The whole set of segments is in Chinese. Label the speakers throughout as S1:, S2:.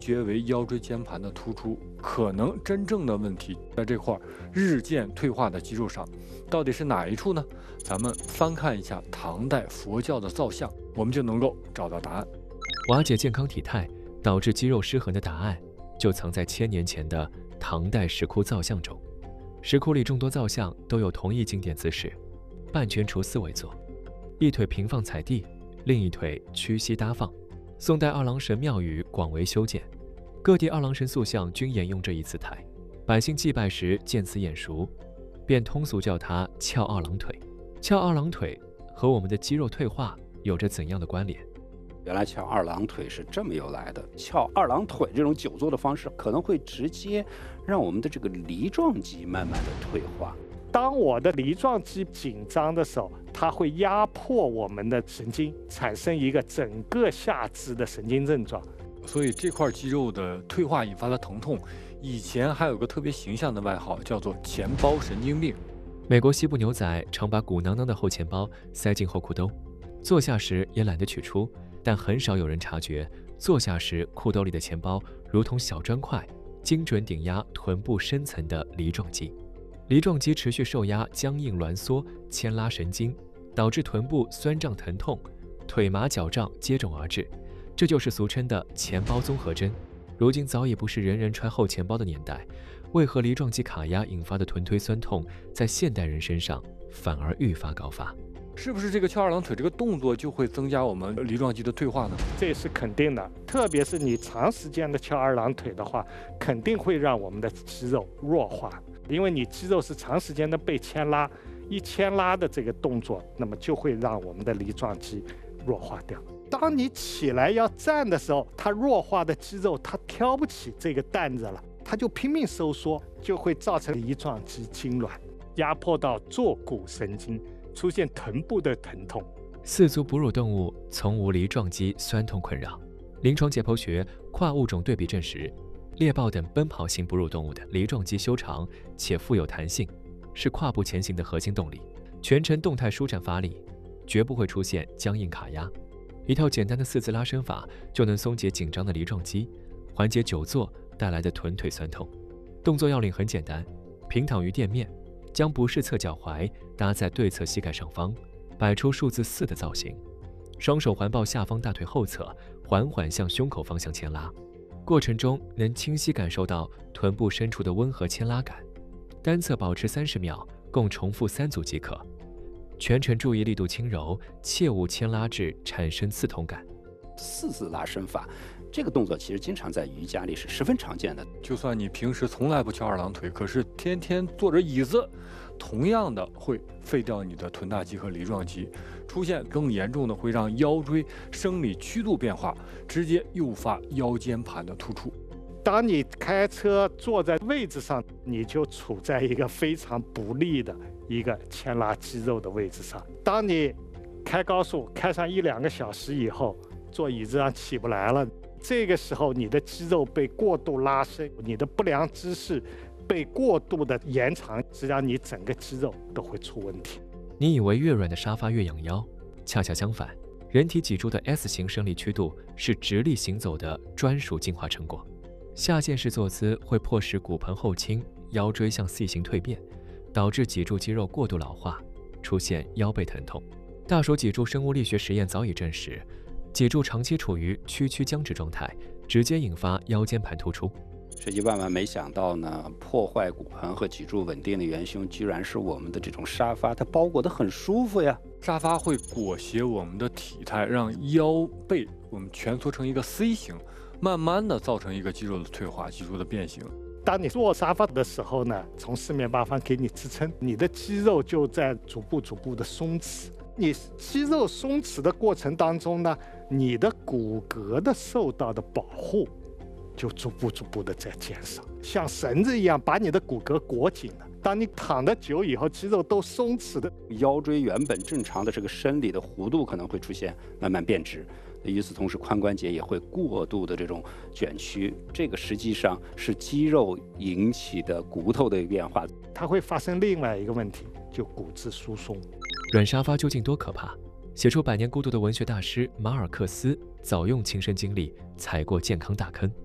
S1: 结为腰椎间盘的突出，可能真正的问题在这块日渐退化的肌肉上，到底是哪一处呢？咱们翻看一下唐代佛教的造像，我们就能够找到答案。
S2: 瓦解健康体态导致肌肉失衡的答案，就藏在1000年前的唐代石窟造像中。石窟里众多造像都有同一经典姿势，半拳除四围坐，一腿平放踩地，另一腿屈膝搭放。宋代二郎神庙宇广为修建，各地二郎神塑像均沿用这一姿态，百姓祭拜时见此眼熟，便通俗叫它翘二郎腿。翘二郎腿和我们的肌肉退化有着怎样的关联？
S3: 原来翘二郎腿是这么由来的。翘二郎腿这种久坐的方式，可能会直接让我们的这个梨状肌慢慢的退化。
S4: 当我的梨状肌紧张的时候，它会压迫我们的神经，产生一个整个下肢的神经症状。
S1: 所以这块肌肉的退化引发的疼痛，以前还有个特别形象的外号，叫做钱包神经病。
S2: 美国西部牛仔常把鼓囊囊的后钱包塞进后裤兜，坐下时也懒得取出，但很少有人察觉，坐下时裤兜里的钱包如同小砖块，精准顶压臀部深层的梨状肌。梨状肌持续受压，僵硬挛缩，牵拉神经，导致臀部酸胀疼痛，腿麻脚胀接踵而至，这就是俗称的钱包综合征。如今早已不是人人揣后钱包的年代，为何梨状肌卡压引发的臀推酸痛，在现代人身上反而愈发高发？
S1: 是不是这个翘二郎腿这个动作就会增加我们梨状肌的退化呢？
S4: 这也是肯定的，特别是你长时间的翘二郎腿的话，肯定会让我们的肌肉弱化，因为你肌肉是长时间的被牵拉，一牵拉的这个动作，那么就会让我们的梨状肌弱化掉。当你起来要站的时候，它弱化的肌肉它挑不起这个担子了，它就拼命收缩，就会造成梨状肌痉挛，压迫到坐骨神经，出现臀部的疼痛。
S2: 四足哺乳动物从无梨状肌酸痛困扰。临床解剖学跨物种对比证实，猎豹等奔跑型哺乳动物的梨状肌修长且富有弹性，是跨步前行的核心动力，全程动态舒展发力，绝不会出现僵硬卡压。一套简单的4字拉伸法就能松解紧张的梨状肌，缓解久坐带来的臀腿酸痛。动作要领很简单，平躺于垫面，将不适侧脚踝搭在对侧膝盖上方，摆出数字4的造型，双手环抱下方大腿后侧，缓缓向胸口方向牵拉，过程中能清晰感受到臀部深处的温和牵拉感。单侧保持30秒，共重复3组即可。全程注意力度轻柔，切勿牵拉至产生刺痛感。
S3: 4字拉伸法这个动作其实经常在瑜伽里是十分常见的。
S1: 就算你平时从来不翘二郎腿，可是天天坐着椅子，同样的会废掉你的臀大肌和梨状肌，出现更严重的会让腰椎生理曲度变化，直接诱发腰间盘的突出。
S4: 当你开车坐在位置上，你就处在一个非常不利的一个牵拉肌肉的位置上。当你开高速开上1-2个小时以后，坐椅子上起不来了，这个时候你的肌肉被过度拉伸，你的不良姿势被过度的延长，实际上你整个肌肉都会出问题。
S2: 你以为越软的沙发越养腰，恰恰相反，人体脊柱的 S 型生理曲度是直立行走的专属进化成果。下陷式坐姿会迫使骨盆后倾，腰椎向 C 型蜕变，导致脊柱肌肉过度老化，出现腰背疼痛。大手脊柱生物力学实验早已证实，脊柱长期处于屈曲僵直状态，直接引发腰间盘突出。
S3: 实际万万没想到呢，破坏骨盆和脊柱稳定的元凶，居然是我们的这种沙发，它包裹得很舒服呀。
S1: 沙发会裹挟我们的体态，让腰背我们蜷缩成一个 C 型，慢慢的造成一个肌肉的退化，肌肉的变形。
S4: 当你坐沙发的时候呢，从四面八方给你支撑，你的肌肉就在逐步的松弛。你肌肉松弛的过程当中呢，你的骨骼的受到的保护就逐步的在减少，像绳子一样把你的骨骼裹紧了。当你躺得久以后，肌肉都松弛的，
S3: 腰椎原本正常的这个生理的弧度可能会出现慢慢变直。与此同时，髋关节也会过度的这种卷曲，这个实际上是肌肉引起的骨头的变化，
S4: 它会发生另外一个问题，就骨质疏松。
S2: 软沙发究竟多可怕？写出《百年孤独》的文学大师马尔克斯早用亲身经历踩过健康大坑。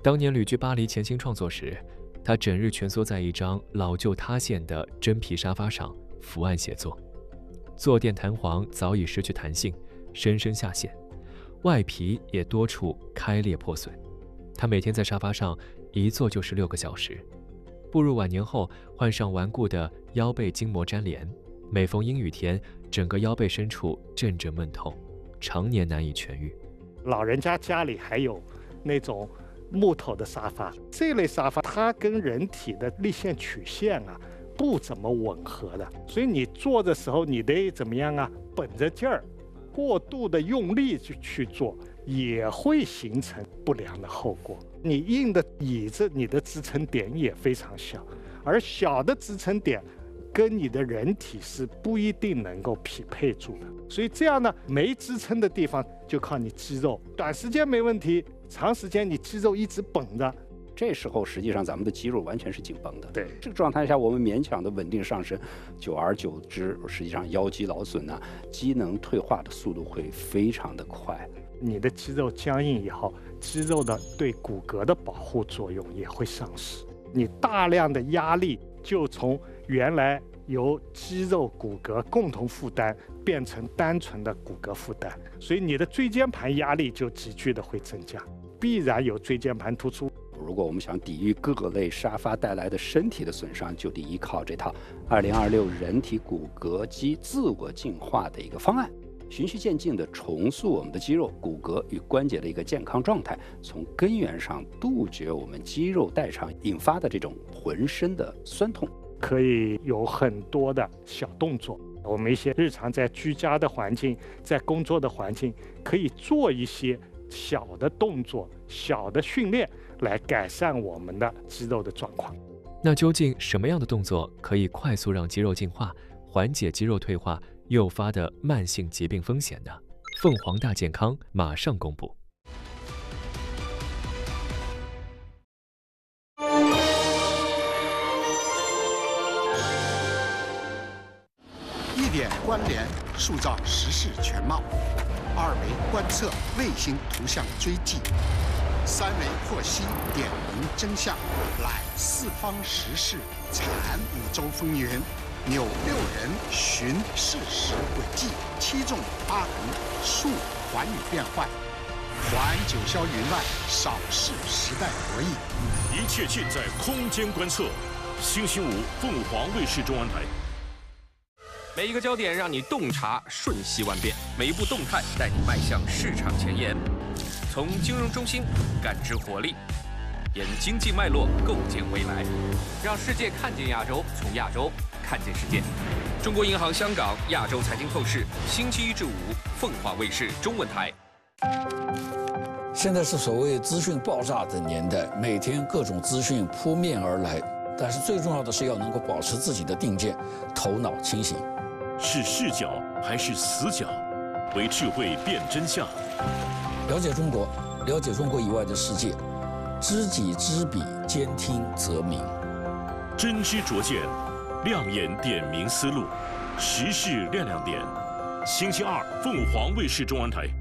S2: 当年旅居巴黎潜心创作时，他整日蜷缩在一张老旧塌陷的真皮沙发上伏案写作，坐垫弹簧早已失去弹性，深深下陷，外皮也多处开裂破损。他每天在沙发上一坐就是6个小时。步入晚年后，患上顽固的腰背筋膜粘连，每逢阴雨天，整个腰背深处阵阵闷痛，常年难以痊愈。
S4: 老人家家里还有那种木头的沙发，这类沙发它跟人体的立线曲线啊不怎么吻合的，所以你坐的时候你得怎么样啊？本着劲儿，过度的用力去做，也会形成不良的后果。你硬的椅子，你的支撑点也非常小，而小的支撑点跟你的人体是不一定能够匹配住的。所以这样呢，没支撑的地方就靠你肌肉，短时间没问题，长时间你肌肉一直绷着，
S3: 这时候实际上咱们的肌肉完全是紧绷的。
S4: 对，
S3: 这个状态下，我们勉强的稳定上升，久而久之，实际上腰肌劳损呢，机能退化的速度会非常的快。
S4: 你的肌肉僵硬以后，肌肉的对骨骼的保护作用也会丧失。你大量的压力就从原来由肌肉骨骼共同负担变成单纯的骨骼负担，所以你的椎间盘压力就急剧的会增加，必然有椎间盘突出。
S3: 如果我们想抵御各类沙发带来的身体的损伤，就得依靠这套2026人体骨骼肌自我进化的一个方案，循序渐进地重塑我们的肌肉、骨骼与关节的一个健康状态，从根源上杜绝我们肌肉代偿引发的这种浑身的酸痛。
S4: 可以有很多的小动作，我们一些日常在居家的环境、在工作的环境，可以做一些小的动作、小的训练，来改善我们的肌肉的状况。
S2: 那究竟什么样的动作可以快速让肌肉进化，缓解肌肉退化诱发的慢性疾病风险呢？凤凰大健康马上公布。
S5: 1点关联，塑造时事全貌；2维观测，卫星图像追迹；3维获悉，点明真相，揽四方时事，阐五洲风云，扭6人寻事实轨迹，7纵8横，述寰宇变幻，还九霄云外，扫视时代博弈。
S6: 一切尽在空间观测。星期五，凤凰卫视中文台。
S7: 每一个焦点让你洞察瞬息万变，每一步动态带你迈向市场前沿。从金融中心感知活力，沿经济脉络构建未来，让世界看见亚洲，从亚洲看见世界。中国银行香港亚洲财经透视，星期1至5，凤凰卫视中文台。
S8: 现在是所谓资讯爆炸的年代，每天各种资讯扑面而来，但是最重要的是要能够保持自己的定见，头脑清醒。
S6: 是视角还是死角？为智慧辨真相。
S8: 了解中国，了解中国以外的世界，知己知彼，兼听则明。
S6: 真知灼见，亮眼点明思路，时事亮亮点。星期2，凤凰卫视中文台。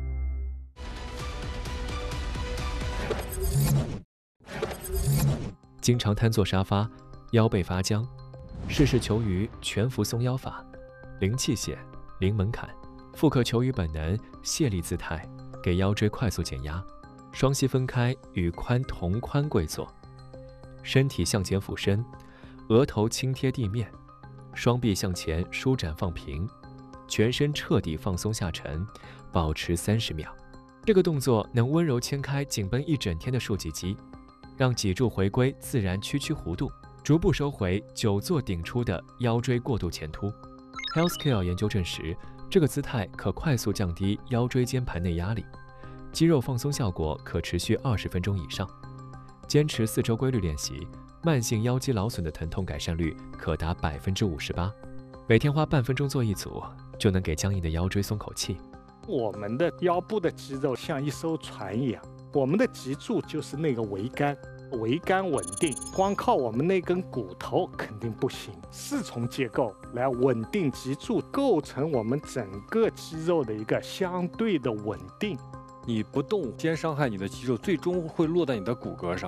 S2: 经常瘫坐沙发，腰背发僵，事事求于全服松腰法，零器械，零门槛，复刻求于本能，卸力姿态，给腰椎快速减压。双膝分开，与髋同宽跪坐，身体向前俯身，额头轻贴地面，双臂向前舒展放平，全身彻底放松下沉，保持30秒。这个动作能温柔牵开紧绷一整天的竖脊肌，让脊柱回归自然屈曲弧度，逐步收回久坐顶出的腰椎过度前凸。Healthcare 研究证实，这个姿态可快速降低腰椎间盘内压力，肌肉放松效果可持续20分钟以上。坚持4周规律练习，慢性腰肌劳损的疼痛改善率可达58%。每天花半分钟做一组，就能给僵硬的腰椎松口气。
S4: 我们的腰部的肌肉像一艘船一样，我们的脊柱就是那个桅杆，桅杆稳定，光靠我们那根骨头肯定不行。4重结构来稳定脊柱，构成我们整个肌肉的一个相对的稳定。
S1: 你不动，先伤害你的肌肉，最终会落在你的骨骼上。